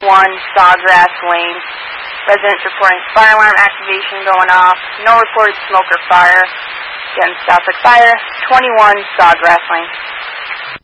Sawgrass Lane. Residents reporting fire alarm activation going off. No reported smoke or fire. Again, Southwick Fire, 21 Sawgrass Lane.